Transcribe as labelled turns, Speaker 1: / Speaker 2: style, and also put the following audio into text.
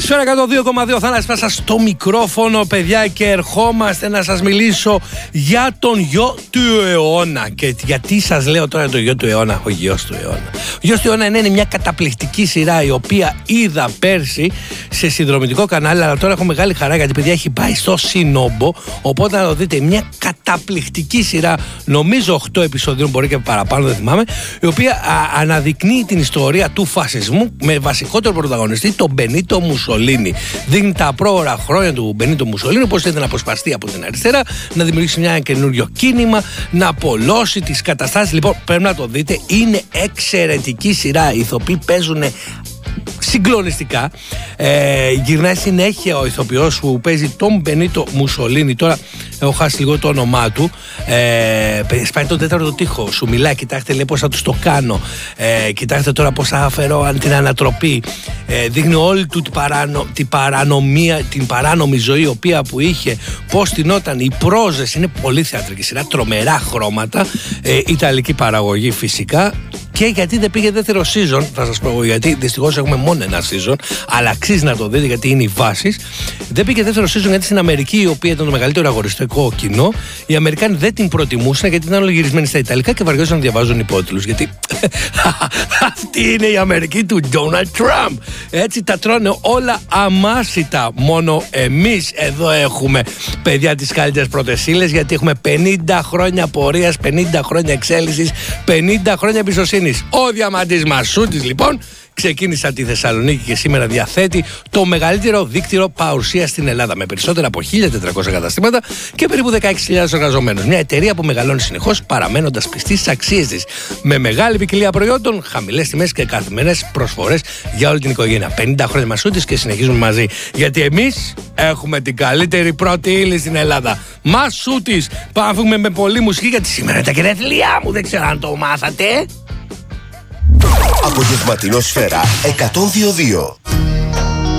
Speaker 1: Σφαίρα 102,2 Θανάσης Πάσας στο μικρόφωνο, παιδιά, και ερχόμαστε να σας μιλήσω για τον γιο του αιώνα. Και γιατί σας λέω τώρα το γιο του αιώνα, ο γιος του αιώνα. Ο γιος του αιώνα είναι μια καταπληκτική σειρά η οποία είδα πέρσι σε συνδρομητικό κανάλι, αλλά τώρα έχω μεγάλη χαρά γιατί, παιδιά, έχει πάει στο Σινόμπο. Οπότε να το δείτε, μια καταπληκτική σειρά, νομίζω 8 επεισοδίων, μπορεί και παραπάνω, δεν θυμάμαι, η οποία αναδεικνύει την ιστορία του φασισμού με βασικότερο πρωταγωνιστή τον Μπενίτο Μουσολίνι. Δείχνει τα πρόωρα χρόνια του Μπενίτο Μουσολίνι, πώς ήθελε να αποσπαστεί από την αριστερά, να δημιουργήσει ένα καινούριο κίνημα, να απολώσει τις καταστάσεις. Λοιπόν, πρέπει να το δείτε, είναι εξαιρετική σειρά. Οι ηθοποιοί παίζουν συγκλονιστικά. Γυρνάει συνέχεια ο ηθοποιός που παίζει τον Μπενίτο Μουσολίνι. Τώρα έχω χάσει λίγο το όνομά του. Σπάει τον τέταρτο τοίχο. Σου μιλάει, κοιτάξτε, λέει πώς θα τους το κάνω. Κοιτάξτε τώρα πώς θα φέρω την ανατροπή. Δείχνει όλη του την παράνομη ζωή, η οποία που είχε, πώς τεινόταν, οι πρόζες. Είναι πολύ θεατρική σειρά, τρομερά χρώματα, ιταλική παραγωγή φυσικά. Και γιατί δεν πήγε δεύτερο season, θα σας πω εγώ γιατί. Δυστυχώς έχουμε μόνο ένα season, αλλά αξίζει να το δείτε γιατί είναι οι βάσεις. Δεν πήγε δεύτερο season γιατί στην Αμερική, η οποία ήταν το μεγαλύτερο αγοριστικό κοινό, οι Αμερικάνοι δεν την προτιμούσαν γιατί ήταν όλοι γυρισμένοι στα Ιταλικά και βαριόντουσαν να διαβάζουν υπότιτλους. Γιατί αυτή είναι η Αμερική του Donald Trump. Έτσι τα τρώνε όλα αμάσιτα. Μόνο εμείς εδώ έχουμε, παιδιά, τις καλύτερες πρωτεσίλες, γιατί έχουμε 50 χρόνια πορείας, 50 χρόνια εξέλιξης, 50 χρόνια εμπιστοσύνης. Ο Διαμαντής Μασούτης, λοιπόν, ξεκίνησε από τη Θεσσαλονίκη και σήμερα διαθέτει το μεγαλύτερο δίκτυο παρουσίας στην Ελλάδα, με περισσότερα από 1.400 καταστήματα και περίπου 16.000 εργαζομένους. Μια εταιρεία που μεγαλώνει συνεχώς, παραμένοντας πιστή στις αξίες της, με μεγάλη ποικιλία προϊόντων, χαμηλές τιμές και καθημερινές προσφορές για όλη την οικογένεια. 50 χρόνια Μασούτης και συνεχίζουμε μαζί. Γιατί εμείς έχουμε την καλύτερη πρώτη ύλη στην Ελλάδα. Μασούτης! Πάμε να φύγουμε με πολλή μουσική, γιατί σήμερα είναι τα γενέθλιά μου, δεν ξέρω αν το μάθατε.
Speaker 2: Απογευματινό Σφαίρα 102,2.